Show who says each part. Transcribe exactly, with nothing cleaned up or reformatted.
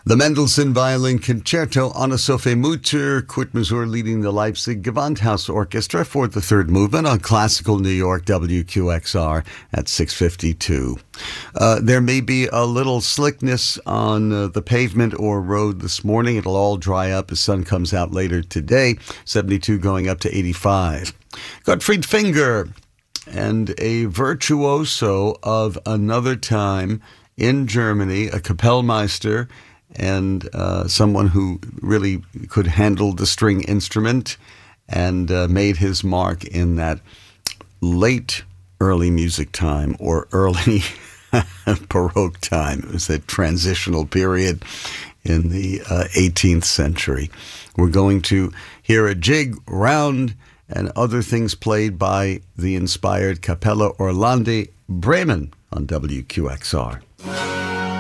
Speaker 1: The Mendelssohn Violin Concerto, Anna Sophie Mutter, Kurt Masur leading the Leipzig Gewandhaus Orchestra for the third movement on Classical New York W Q X R at six fifty-two. Uh, there may be a little slickness on uh, the pavement or road this morning. It'll all dry up as sun comes out later today, seventy-two going up to eighty-five. Gottfried Finger and a virtuoso of another time in Germany, a Kapellmeister, and uh, someone who really could handle the string instrument and uh, made his mark in that late early music time or early Baroque time. It was a transitional period in the uh, eighteenth century. We're going to hear a jig, round, and other things played by the inspired Capella Orlandi Bremen on W Q X R.